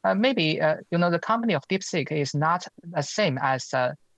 maybe the company of DeepSeek is not the same as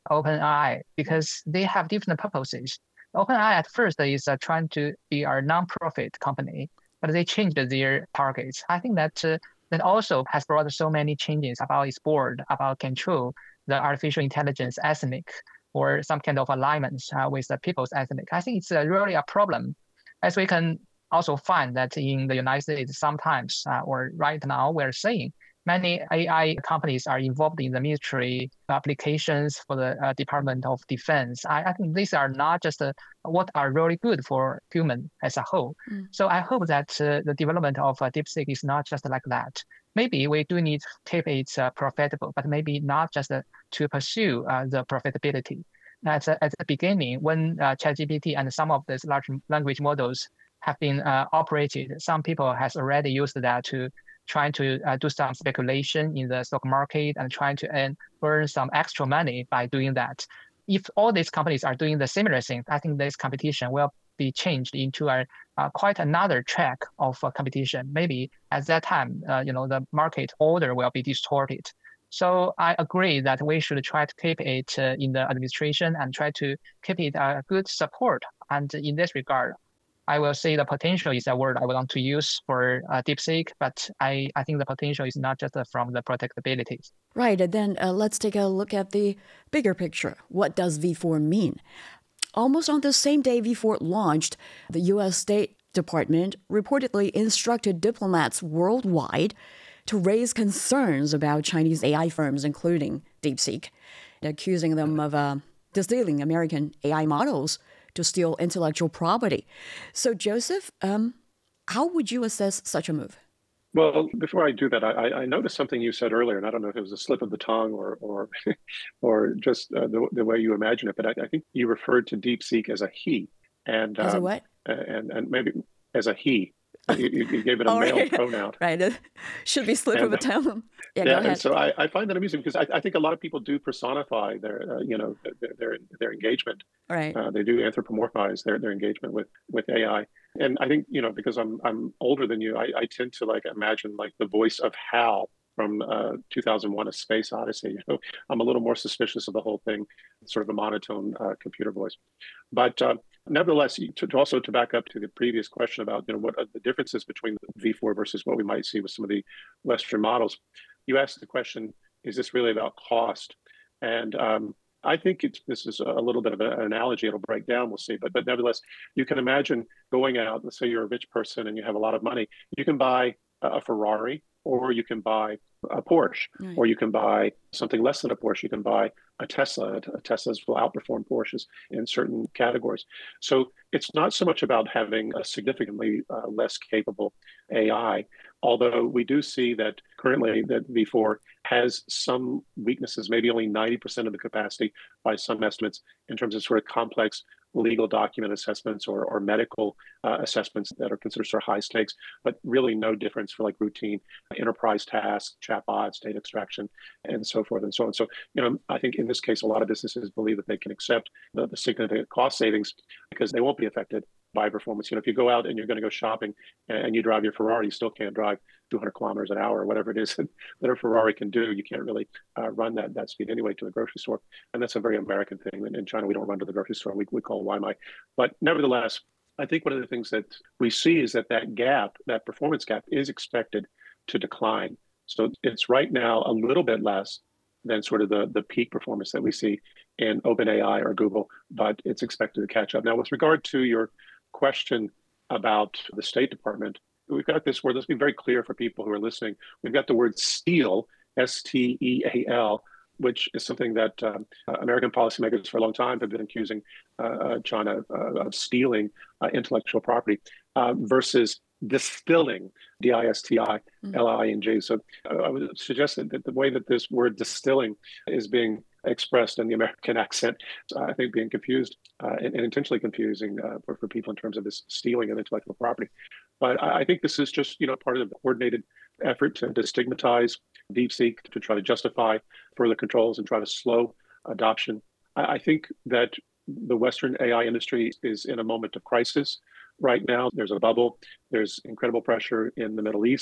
OpenAI because they have different purposes. OpenAI at first is trying to be a non-profit company, but they changed their targets. I think that also has brought so many changes about its board, about control the artificial intelligence ethnic or some kind of alignment with the people's ethnic. I think it's really a problem, as we can also find that in the United States sometimes, or right now, we're seeing many AI companies are involved in the military applications for the Department of Defense. I think these are not just what are really good for human as a whole. So I hope that the development of DeepSeek is not just like that. Maybe we do need to keep it profitable, but maybe not just to pursue the profitability. At the beginning, when ChatGPT and some of these large language models have been operated, some people has already used that to trying to do some speculation in the stock market and trying to earn some extra money by doing that. If all these companies are doing the similar things, I think this competition will be changed into quite another track of competition. Maybe at that time, the market order will be distorted. So I agree that we should try to keep it in the administration and try to keep it a good support. And in this regard, I will say the potential is a word I would want to use for DeepSeek, but I think the potential is not just from the protectability. Right, and then let's take a look at the bigger picture. What does V4 mean? Almost on the same day V4 launched, the U.S. State Department reportedly instructed diplomats worldwide to raise concerns about Chinese AI firms, including DeepSeek, accusing them of distilling American AI models to steal intellectual property. So, Joseph, how would you assess such a move? Well, before I do that, I noticed something you said earlier, and I don't know if it was a slip of the tongue or just the way you imagine it, but I think you referred to DeepSeek as a he, and As a what? And maybe as a he. You gave it a male right. pronoun. Right. Should be slip of the tongue. Yeah, go Yeah, ahead. and so I find that amusing because I think a lot of people do personify their engagement. Right. They do anthropomorphize their engagement with AI, and I think because I'm older than you, I tend to imagine the voice of Hal from 2001: A Space Odyssey. I'm a little more suspicious of the whole thing, sort of a monotone computer voice, but. Nevertheless, to back up to the previous question about what are the differences between the V4 versus what we might see with some of the Western models, you asked the question: is this really about cost? And I think this is a little bit of an analogy. It'll break down. We'll see. But nevertheless, you can imagine going out. Let's say you're a rich person and you have a lot of money. You can buy a Ferrari, or you can buy a Porsche, Right. or you can buy something less than a Porsche. You can buy a Tesla. Teslas will outperform Porsches in certain categories. So it's not so much about having a significantly less capable AI, although we do see that currently that V4 has some weaknesses, maybe only 90% of the capacity by some estimates in terms of sort of complex legal document assessments or medical assessments that are considered sort of high stakes, but really no difference for routine enterprise tasks, chatbots, data extraction, and so forth and so on. So, I think in this case, a lot of businesses believe that they can accept the significant cost savings because they won't be affected by performance. If you go out and you're going to go shopping and you drive your Ferrari, you still can't drive 200 kilometers an hour or whatever it is that a Ferrari can do. You can't really run that speed anyway to the grocery store. And that's a very American thing. In China, we don't run to the grocery store. We call Waimai. But nevertheless, I think one of the things that we see is that gap, that performance gap, is expected to decline. So it's right now a little bit less than sort of the peak performance that we see in OpenAI or Google, but it's expected to catch up. Now, with regard to your question about the State Department, we've got this word. Let's be very clear for people who are listening. We've got the word steal, STEAL, which is something that American policymakers for a long time have been accusing China of stealing intellectual property versus distilling, DISTILING. So I would suggest that the way that this word distilling is being expressed in the American accent, I think being confused and intentionally confusing for people in terms of this stealing of intellectual property. But I think this is just part of the coordinated effort to stigmatize DeepSeek, to try to justify further controls and try to slow adoption. I think that the Western AI industry is in a moment of crisis right now. There's a bubble. There's incredible pressure in the Middle East.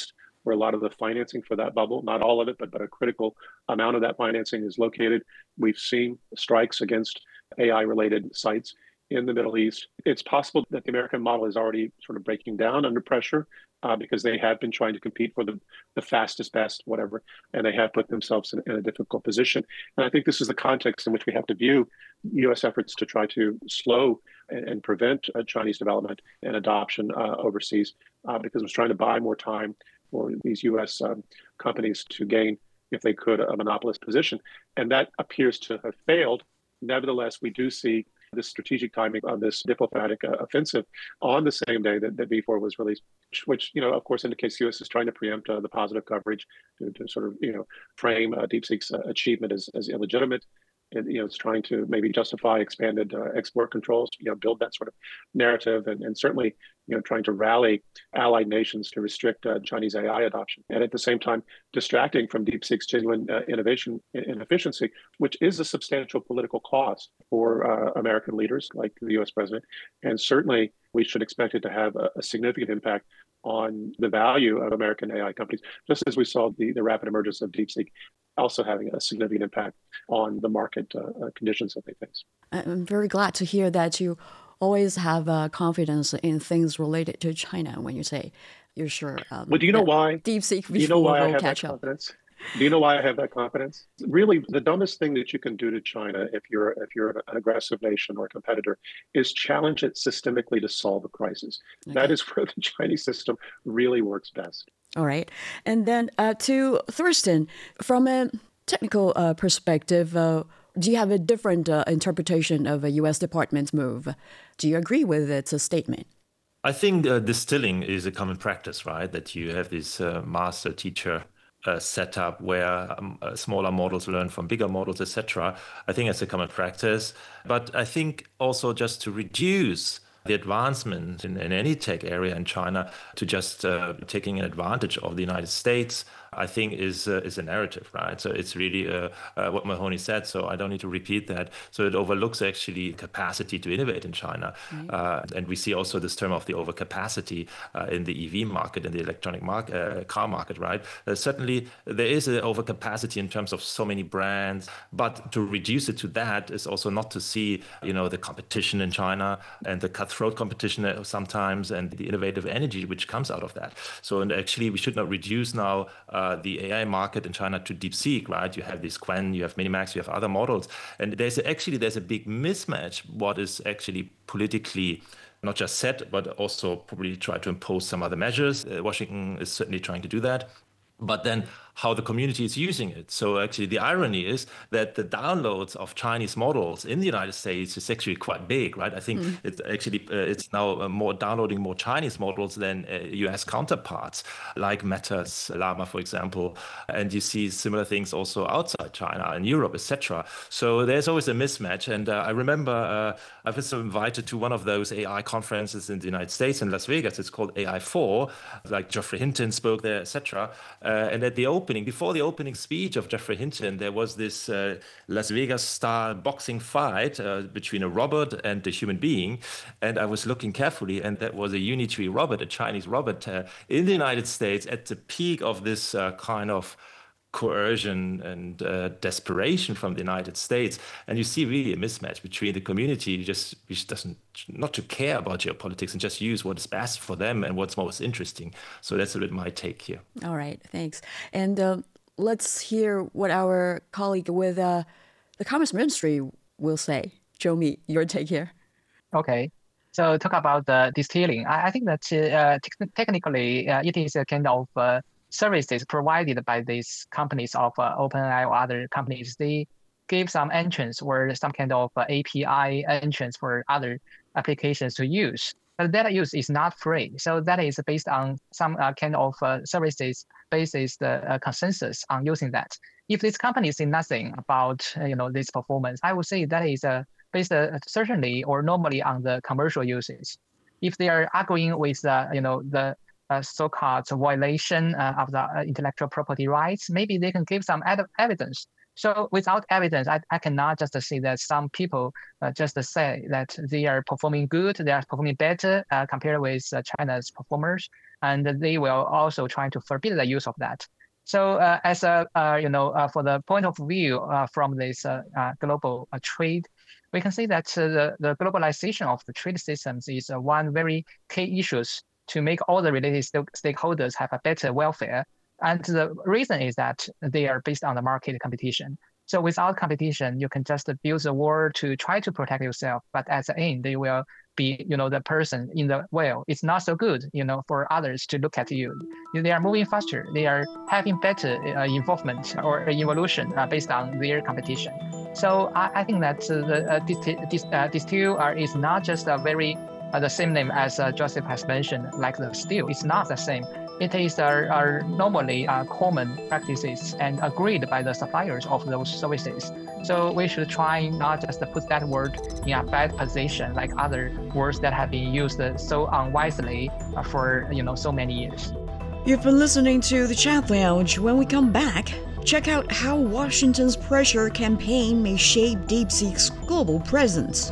where a lot of the financing for that bubble, not all of it, but a critical amount of that financing is located. We've seen strikes against AI-related sites in the Middle East. It's possible that the American model is already sort of breaking down under pressure because they have been trying to compete for the fastest, best, whatever, and they have put themselves in a difficult position. And I think this is the context in which we have to view U.S. efforts to try to slow and prevent Chinese development and adoption overseas because it was trying to buy more time for these U.S. Companies to gain, if they could, a monopolist position. And that appears to have failed. Nevertheless, we do see the strategic timing of this diplomatic offensive on the same day that V4 was released, which, of course, indicates the U.S. is trying to preempt the positive coverage to sort of, frame DeepSeek's achievement as illegitimate. And, it's trying to maybe justify expanded export controls, build that sort of narrative, and certainly, trying to rally allied nations to restrict Chinese AI adoption. And at the same time, distracting from DeepSeek's genuine innovation and efficiency, which is a substantial political cost for American leaders like the U.S. president. And certainly, we should expect it to have a significant impact on the value of American AI companies, just as we saw the rapid emergence of DeepSeek also having a significant impact on the market conditions that they face. I'm very glad to hear that you always have confidence in things related to China when you say you're sure. Well, do you know why? DeepSeek do you know why I will have catch that up. confidence? Do you know why I have that confidence? Really, the dumbest thing that you can do to China if you're an aggressive nation or competitor is challenge it systemically to solve a crisis. Okay. That is where the Chinese system really works best. All right. And then to Thurston, from a technical perspective, do you have a different interpretation of a U.S. Department's move? Do you agree with its statement? I think distilling is a common practice, right? That you have this master-teacher setup where smaller models learn from bigger models, etc. I think it's a common practice. But I think also just to reduce the advancement in any tech area in China to just taking advantage of the United States, I think is a narrative, right? So it's really what Mahoney said, so I don't need to repeat that. So it overlooks actually capacity to innovate in China. And we see also this term of the overcapacity in the EV market and the electronic car market, right? Certainly there is an overcapacity in terms of so many brands, but to reduce it to that is also not to see, the competition in China and the cutthroat competition sometimes and the innovative energy which comes out of that. So and actually we should not reduce now the AI market in China to DeepSeek, right? You have this Qwen, you have Minimax, you have other models. And there's a big mismatch what is actually politically not just set, but also probably try to impose some other measures. Washington is certainly trying to do that. But then how the community is using it. So actually the irony is that the downloads of Chinese models in the United States is actually quite big, right? I think it's now more downloading more Chinese models than US counterparts, like Meta's Llama, for example. And you see similar things also outside China and Europe, etc. So there's always a mismatch. And I remember I was invited to one of those AI conferences in the United States in Las Vegas. It's called AI4, like Geoffrey Hinton spoke there, etc. And at the before the opening speech of Geoffrey Hinton, there was this Las Vegas-style boxing fight between a robot and a human being. And I was looking carefully, and that was a Unitree robot, a Chinese robot, in the United States at the peak of this kind of coercion and desperation from the United States. And you see really a mismatch between the community which doesn't not to care about geopolitics and just use what is best for them and what's most interesting. So that's a bit my take here. All right, thanks. And let's hear what our colleague with the Commerce Ministry will say. Zhou Mi, your take here. Okay. So talk about the distilling. I think that technically it is a kind of services provided by these companies of OpenAI or other companies. They give some entrance or some kind of API entrance for other applications to use. But that use is not free. So that is based on some kind of services basis the consensus on using that. If this company say nothing about this performance, I would say that is based certainly or normally on the commercial uses. If they are arguing with the so-called violation of the intellectual property rights, maybe they can give some evidence So without evidence, I cannot just say that some people just say that they are performing good, they are performing better compared with China's performers, and they will also try to forbid the use of that. So as a for the point of view from this global trade, we can say that the globalization of the trade systems is one very key issues to make all the related stakeholders have a better welfare. And the reason is that they are based on the market competition. So without competition, you can just build a wall to try to protect yourself. But at the end, they will be, the person in the well. It's not so good, for others to look at you. They are moving faster. They are having better involvement or evolution based on their competition. So I think that this two is not just a very the same name as Joseph has mentioned, like the steel. It's not the same. It is normally common practices and agreed by the suppliers of those services. So we should try not just to put that word in a bad position like other words that have been used so unwisely for so many years. You've been listening to the Chat Lounge. When we come back, check out how Washington's pressure campaign may shape DeepSeek's global presence.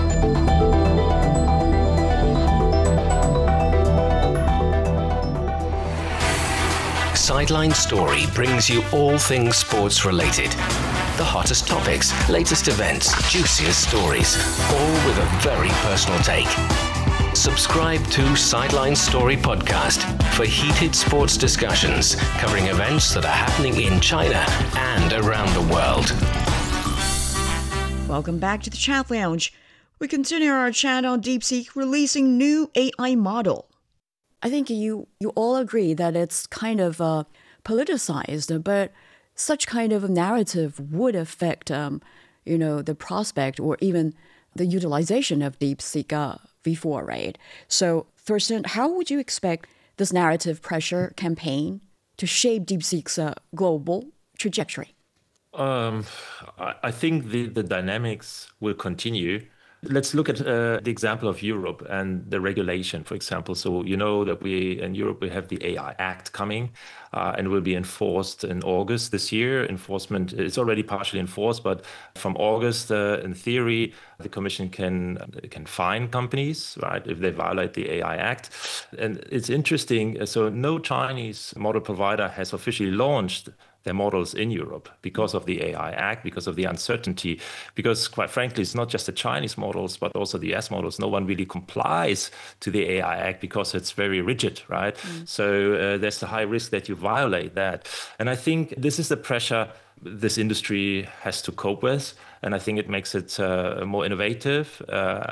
Sideline Story brings you all things sports related. The hottest topics, latest events, juiciest stories, all with a very personal take. Subscribe to Sideline Story Podcast for heated sports discussions covering events that are happening in China and around the world. Welcome back to the Chat Lounge. We continue our chat on DeepSeek releasing new AI model. I think you all agree that it's kind of politicized, but such kind of a narrative would affect, the prospect or even the utilization of DeepSeek V4, right? So, Thorsten, how would you expect this narrative pressure campaign to shape DeepSeek's global trajectory? I think the dynamics will continue. Let's look at the example of Europe and the regulation, for example. So you know that in Europe, we have the AI Act coming and will be enforced in August this year. Enforcement is already partially enforced, but from August, in theory, the Commission can fine companies, right, if they violate the AI Act. And it's interesting. So no Chinese model provider has officially launched their models in Europe because of the AI Act, because of the uncertainty, because quite frankly, it's not just the Chinese models, but also the US models. No one really complies to the AI Act because it's very rigid, right? So there's the high risk that you violate that. And I think this is the pressure this industry has to cope with. And I think it makes it more innovative.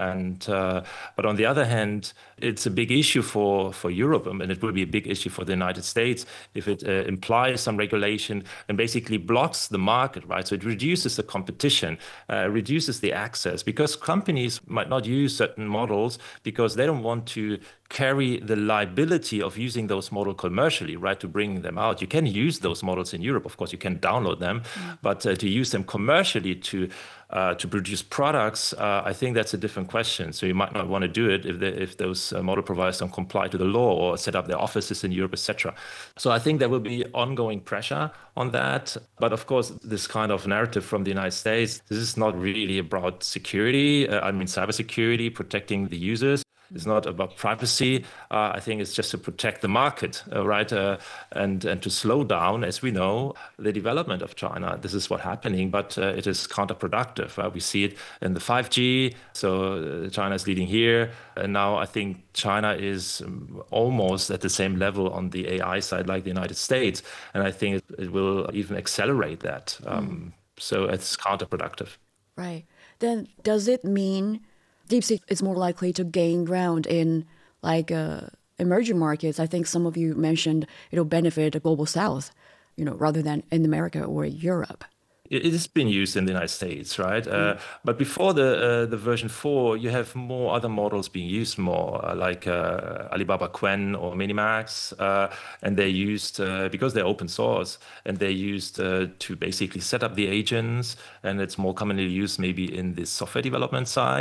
But on the other hand, it's a big issue for Europe, and it will be a big issue for the United States if it implies some regulation and basically blocks the market, right? So it reduces the competition, reduces the access, because companies might not use certain models because they don't want to carry the liability of using those models commercially, right, to bring them out. You can use those models in Europe, of course, you can download them, but to use them commercially to produce products, I think that's a different question. So you might not want to do it if those model providers don't comply to the law or set up their offices in Europe, etc. So I think there will be ongoing pressure on that. But of course, this kind of narrative from the United States, this is not really about security. Cybersecurity, protecting the users. It's not about privacy. I think it's just to protect the market, right? And to slow down, as we know, the development of China. This is what's happening, but it is counterproductive. Right? We see it in the 5G. So China is leading here. And now I think China is almost at the same level on the AI side like the United States. And I think it will even accelerate that. So it's counterproductive. Right. Then does it mean DeepSeek is more likely to gain ground in emerging markets? I think some of you mentioned it'll benefit the global south, rather than in America or Europe. It has been used in the United States, right? But before the version 4, you have more other models being used more, like Alibaba Qwen or Minimax, and they're used because they're open source, and they're used to basically set up the agents, and it's more commonly used maybe in the software development side.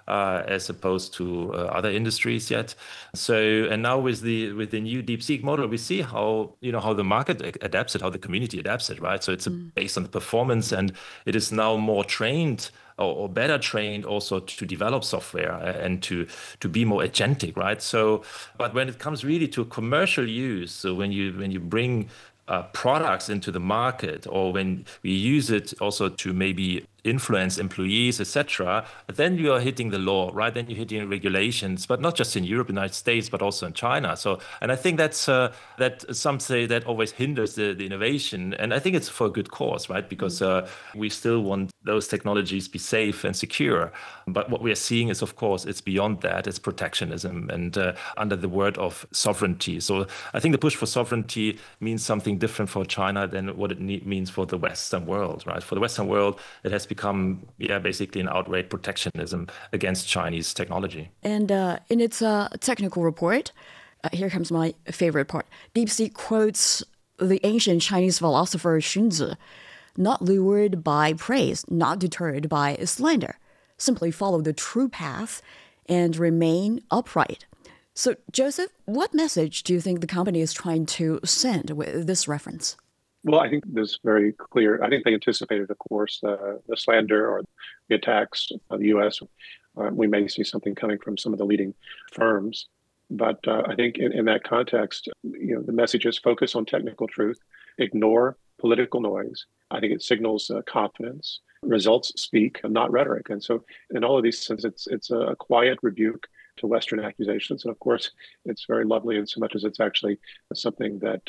as opposed to other industries yet. So, and now with the new DeepSeek model, we see how the market adapts it, how the community adapts it, right? So it's based on the performance, and it is now more trained or better trained also to develop software and to be more agentic, right? So, but when it comes really to commercial use, so when you bring products into the market, or when we use it also to maybe influence employees, etc., then you are hitting the law, right? Then you're hitting regulations, but not just in Europe, United States, but also in China. So, and I think that's that some say that always hinders the innovation, and I think it's for a good cause, right? Because we still want those technologies be safe and secure. But what we are seeing is, of course, it's beyond that. It's protectionism and under the word of sovereignty. So I think the push for sovereignty means something different for China than what it means for the Western world, right? For the Western world, it has become, basically an outright protectionism against Chinese technology. And in its technical report, here comes my favorite part. DeepSeek quotes the ancient Chinese philosopher Xunzi, not lured by praise, not deterred by slander. Simply follow the true path and remain upright. So, Joseph, what message do you think the company is trying to send with this reference? Well, I think this is very clear. I think they anticipated, of course, the slander or the attacks of the U.S. We may see something coming from some of the leading firms. But I think in that context, the message is focus on technical truth, ignore political noise. I think it signals confidence. Results speak, not rhetoric. And so in all of these senses, it's a quiet rebuke to Western accusations. And of course, it's very lovely in so much as it's actually something that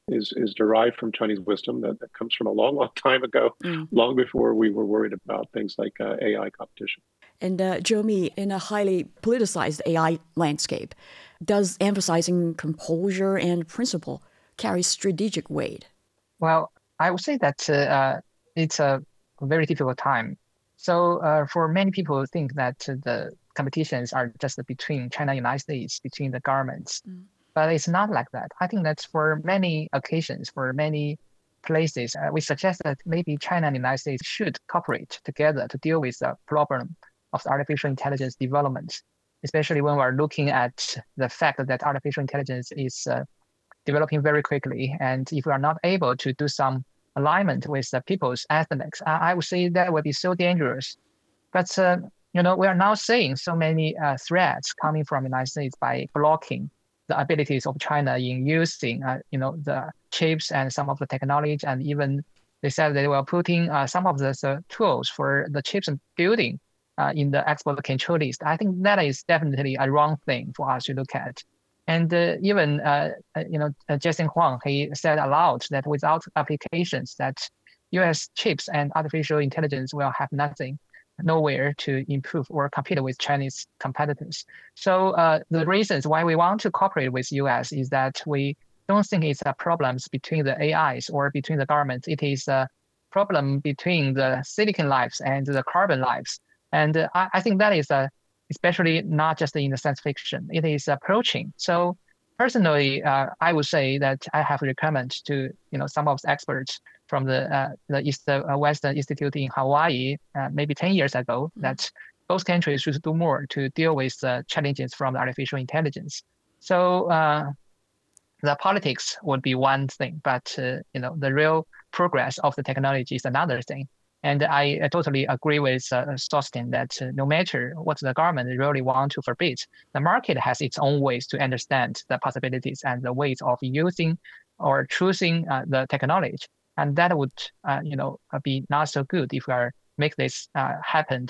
is derived from Chinese wisdom that comes from a long, long time ago, long before we were worried about things like AI competition. And Zhou, in a highly politicized AI landscape, does emphasizing composure and principle carry strategic weight? Well, I would say that it's a very difficult time. So for many people think that the competitions are just between China and the United States, between the governments. But it's not like that. I think that for many occasions, for many places, we suggest that maybe China and the United States should cooperate together to deal with the problem of the artificial intelligence development, especially when we're looking at the fact that artificial intelligence is developing very quickly. And if we are not able to do some alignment with the people's estimates, I would say that would be so dangerous. But we are now seeing so many threats coming from the United States by blocking the abilities of China in using, the chips and some of the technology, and even they said they were putting some of the tools for the chips building in the export control list. I think that is definitely a wrong thing for us to look at. And even Jason Huang, he said aloud that without applications, that U.S. chips and artificial intelligence will have nowhere to improve or compete with Chinese competitors. So the reasons why we want to cooperate with U.S. is that we don't think it's a problem between the AIs or between the governments. It is a problem between the silicon lives and the carbon lives. And I think that is especially not just in the science fiction, it is approaching. So personally, I would say that I have recommended to some of the experts from the Western Institute in Hawaii, maybe 10 years ago, that both countries should do more to deal with the challenges from artificial intelligence. So the politics would be one thing, but the real progress of the technology is another thing. And I totally agree with Thorsten that no matter what the government really want to forbid, the market has its own ways to understand the possibilities and the ways of using or choosing the technology. And that would, be not so good if we make this happen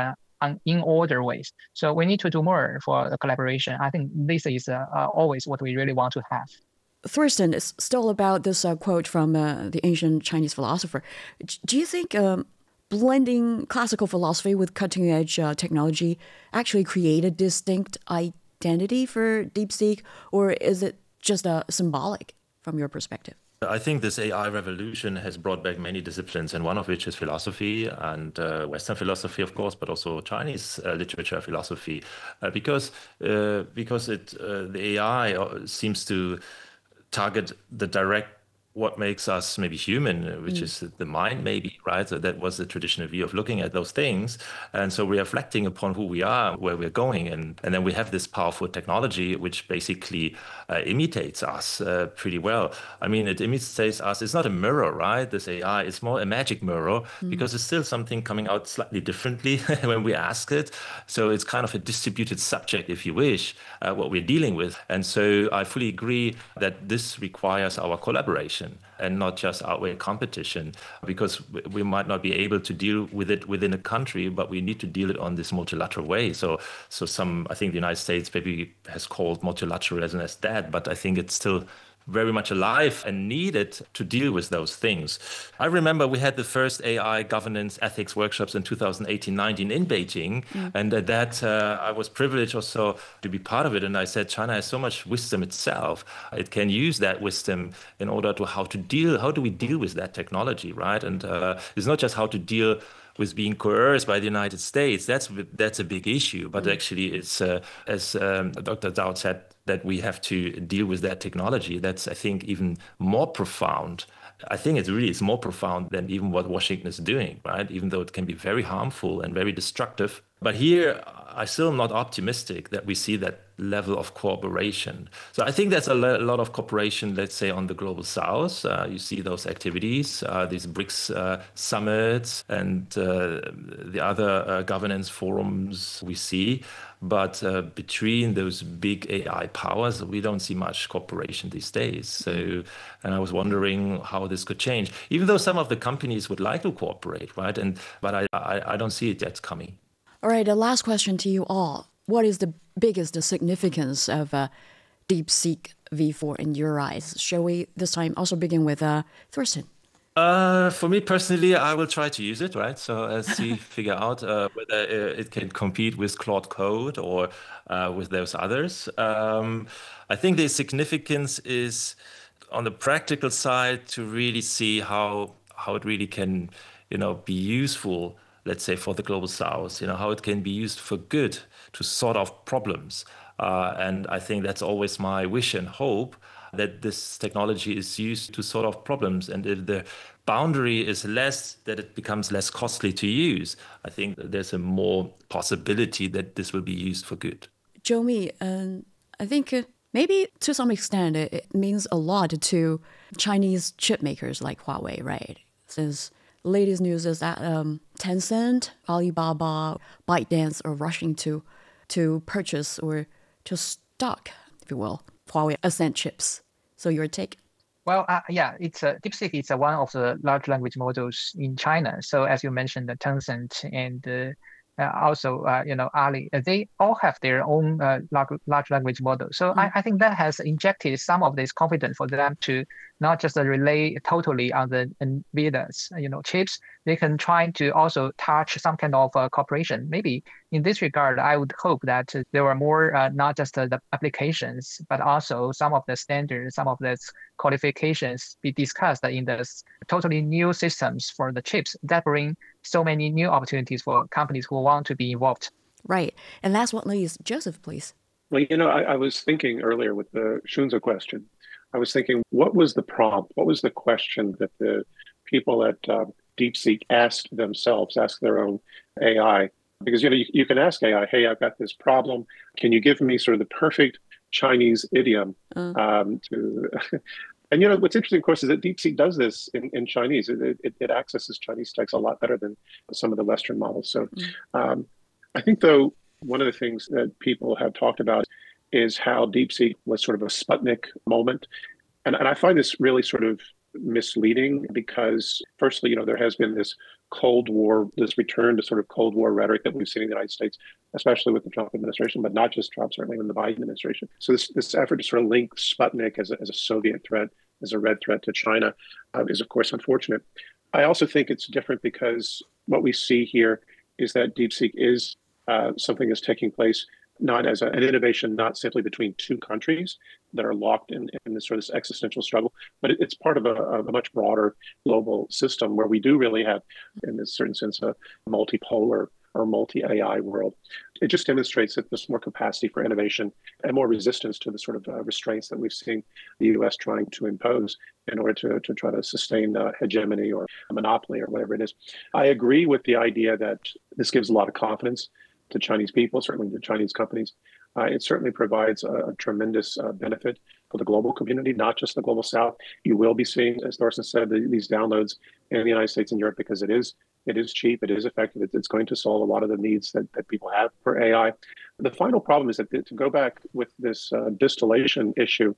in order ways. So we need to do more for the collaboration. I think this is always what we really want to have. Thorsten, it's still about this quote from the ancient Chinese philosopher. Do you think blending classical philosophy with cutting-edge technology actually create a distinct identity for DeepSeek, or is it just symbolic from your perspective? I think this AI revolution has brought back many disciplines, and one of which is philosophy and Western philosophy, of course, but also Chinese literature philosophy, because the AI seems to target the direct what makes us maybe human, which is the mind, maybe, right? So that was the traditional view of looking at those things. And so we're reflecting upon who we are, where we're going. And then we have this powerful technology, which basically imitates us pretty well. I mean, it imitates us. It's not a mirror, right? This AI, it's more a magic mirror because it's still something coming out slightly differently when we ask it. So it's kind of a distributed subject, if you wish, what we're dealing with. And so I fully agree that this requires our collaboration and not just outweigh competition, because we might not be able to deal with it within a country, but we need to deal it on this multilateral way. So I think the United States maybe has called multilateralism as dead, but I think it's still very much alive and needed to deal with those things. I remember we had the first AI governance ethics workshops in 2018-19 in Beijing, and at that I was privileged also to be part of it. And I said, China has so much wisdom itself. It can use that wisdom in order to how do we deal with that technology, right? And it's not just how to deal with being coerced by the United States. That's a big issue. But actually, it's as Dr. Zhao said, that we have to deal with that technology. That's, I think, even more profound. I think it's more profound than even what Washington is doing, right? Even though it can be very harmful and very destructive. But here, I still am not optimistic that we see that level of cooperation. So I think there's a lot of cooperation, let's say, on the global south. You see those activities, these BRICS summits and the other governance forums we see. But between those big AI powers, we don't see much cooperation these days. So, and I was wondering how this could change, even though some of the companies would like to cooperate, right? But I don't see it yet coming. All right, the last question to you all. What is the biggest significance of DeepSeek V4 in your eyes? Shall we this time also begin with Thorsten? For me personally, I will try to use it, right? So as we figure out whether it can compete with Claude Code or with those others. I think the significance is on the practical side to really see how it really can, be useful, let's say, for the global south, how it can be used for good to sort out problems. And I think that's always my wish and hope, that this technology is used to sort out problems. And if the boundary is less, that it becomes less costly to use, I think that there's a more possibility that this will be used for good. Zhou, I think maybe to some extent it means a lot to Chinese chip makers like Huawei, right? Since the latest news is that Tencent, Alibaba, ByteDance are rushing to purchase or to stock, if you will, Huawei Ascend chips. So your take? Well, it's DeepSeek is one of the large language models in China. So as you mentioned, the Tencent and also Ali, they all have their own large language model. So I think that has injected some of this confidence for them to not just rely totally on the NVIDIA's chips. They can try to also touch some kind of cooperation. Maybe in this regard, I would hope that there are more not just the applications, but also some of the standards, some of the qualifications be discussed in the totally new systems for the chips that bring so many new opportunities for companies who want to be involved. Right. And last but not least, Joseph, please. Well, I was thinking earlier with the Shunzi question, I was thinking, what was the prompt? What was the question that the people at DeepSeek asked their own AI? Because, you can ask AI, hey, I've got this problem. Can you give me sort of the perfect Chinese idiom to... And what's interesting, of course, is that DeepSeek does this in Chinese. It accesses Chinese text a lot better than some of the Western models. So I think, though, one of the things that people have talked about is how DeepSeek was sort of a Sputnik moment. And I find this really sort of misleading because, firstly, there has been this Cold War, this return to sort of Cold War rhetoric that we've seen in the United States, especially with the Trump administration, but not just Trump, certainly in the Biden administration. So this effort to sort of link Sputnik as a Soviet threat, as a red threat to China, is, of course, unfortunate. I also think it's different because what we see here is that DeepSeek is something that's taking place not as an innovation, not simply between two countries that are locked in this sort of existential struggle, but it's part of a much broader global system where we do really have, in this certain sense, a multipolar or multi-AI world. It just demonstrates that there's more capacity for innovation and more resistance to the sort of restraints that we've seen the U.S. trying to impose in order to try to sustain hegemony or a monopoly or whatever it is. I agree with the idea that this gives a lot of confidence to Chinese people, certainly to Chinese companies. It certainly provides a tremendous benefit for the global community, not just the global South. You will be seeing, as Thorsten said, these downloads in the United States and Europe because it is cheap, it is effective, it's going to solve a lot of the needs that people have for AI. The final problem is that to go back with this distillation issue,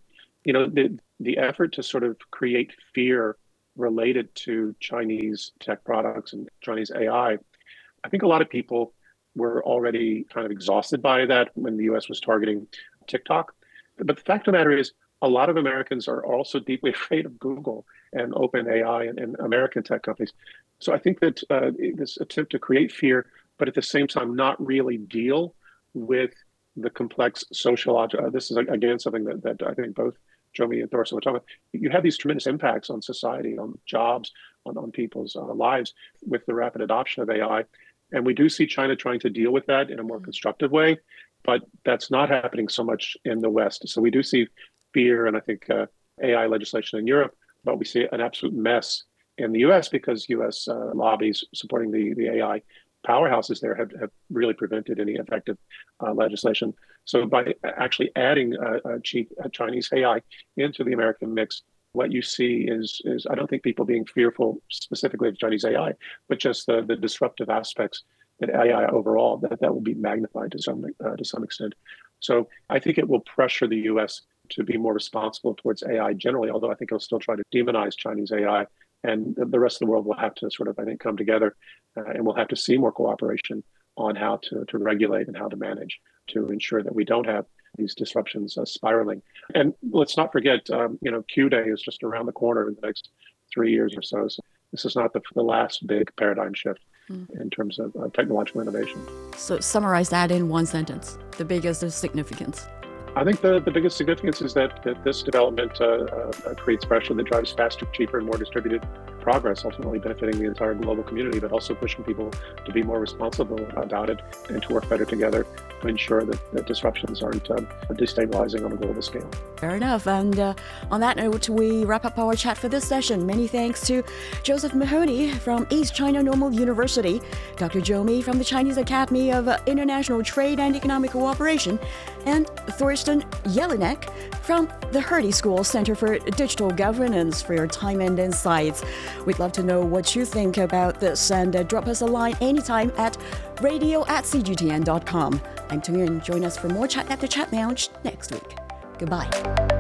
the effort to sort of create fear related to Chinese tech products and Chinese AI, I think a lot of people were already kind of exhausted by that when the US was targeting TikTok. But the fact of the matter is, a lot of Americans are also deeply afraid of Google and OpenAI and American tech companies. So I think that this attempt to create fear, but at the same time not really deal with the complex sociological, this is again something that I think both Jomi and Thorsten were talking about. You have these tremendous impacts on society, on jobs, on people's lives with the rapid adoption of AI. And we do see China trying to deal with that in a more constructive way, but that's not happening so much in the West. So we do see fear and I think AI legislation in Europe, but we see an absolute mess in the US because US lobbies supporting the AI powerhouses there have really prevented any effective legislation. So by actually adding cheap Chinese AI into the American mix, what you see is I don't think people being fearful specifically of Chinese AI, but just the disruptive aspects that AI overall, that will be magnified to some extent. So I think it will pressure the US to be more responsible towards AI generally, although I think it'll still try to demonize Chinese AI. And the rest of the world will have to sort of, I think, come together and we'll have to see more cooperation on how to regulate and how to manage to ensure that we don't have these disruptions spiraling. And let's not forget, Q Day is just around the corner in the next 3 years or so. So this is not the last big paradigm shift in terms of technological innovation. So summarize that in one sentence, the biggest significance. I think the biggest significance is that this development creates pressure that drives faster, cheaper, and more distributed progress, ultimately benefiting the entire global community, but also pushing people to be more responsible about it and to work better together to ensure that disruptions aren't destabilizing on a global scale. Fair enough. And on that note, we wrap up our chat for this session. Many thanks to Joseph Mahoney from East China Normal University, Dr. Jomi from the Chinese Academy of International Trade and Economic Cooperation, and Thorsten Jelinek from the Hertie School Center for Digital Governance for your time and insights. We'd love to know what you think about this, and drop us a line anytime at radio@cgtn.com. I'm Tung Yun. Join us for more Chat at the Chat Lounge next week. Goodbye.